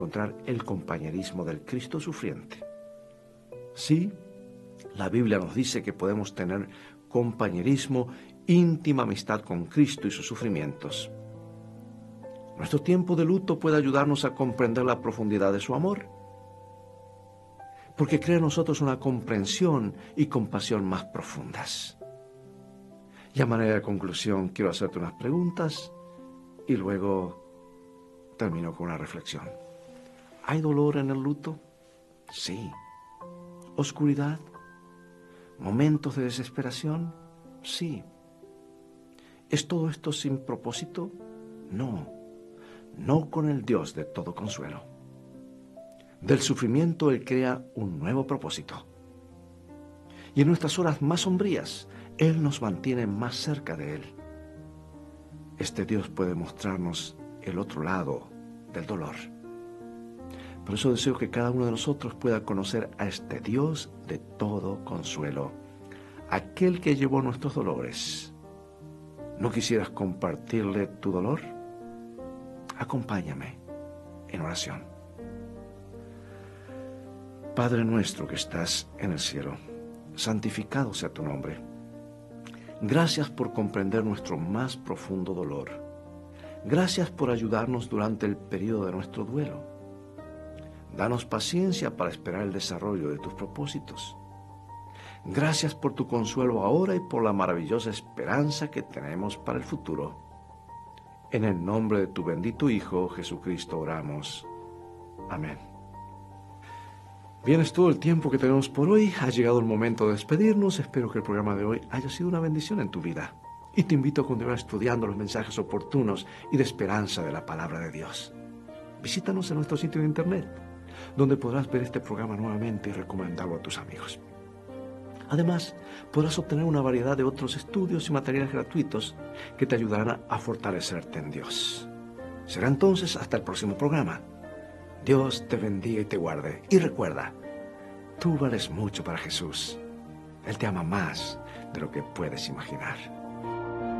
encontrar el compañerismo del Cristo sufriente. Sí, la Biblia nos dice que podemos tener compañerismo, íntima amistad con Cristo y sus sufrimientos. Nuestro tiempo de luto puede ayudarnos a comprender la profundidad de su amor, porque crea en nosotros una comprensión y compasión más profundas. Y a manera de conclusión, quiero hacerte unas preguntas y luego termino con una reflexión. ¿Hay dolor en el luto? Sí. ¿Oscuridad? ¿Momentos de desesperación? Sí. ¿Es todo esto sin propósito? No. No con el Dios de todo consuelo. Del sufrimiento Él crea un nuevo propósito. Y en nuestras horas más sombrías, Él nos mantiene más cerca de Él. Este Dios puede mostrarnos el otro lado del dolor. Por eso deseo que cada uno de nosotros pueda conocer a este Dios de todo consuelo, aquel que llevó nuestros dolores. ¿No quisieras compartirle tu dolor? Acompáñame en oración. Padre nuestro que estás en el cielo, santificado sea tu nombre. Gracias por comprender nuestro más profundo dolor. Gracias por ayudarnos durante el periodo de nuestro duelo. Danos paciencia para esperar el desarrollo de tus propósitos. Gracias por tu consuelo ahora y por la maravillosa esperanza que tenemos para el futuro. En el nombre de tu bendito Hijo, Jesucristo, oramos. Amén. Bien, es todo el tiempo que tenemos por hoy. Ha llegado el momento de despedirnos. Espero que el programa de hoy haya sido una bendición en tu vida. Y te invito a continuar estudiando los mensajes oportunos y de esperanza de la palabra de Dios. Visítanos en nuestro sitio de internet, donde podrás ver este programa nuevamente y recomendarlo a tus amigos. Además, podrás obtener una variedad de otros estudios y materiales gratuitos que te ayudarán a fortalecerte en Dios. Será entonces hasta el próximo programa. Dios te bendiga y te guarde. Y recuerda, tú vales mucho para Jesús. Él te ama más de lo que puedes imaginar.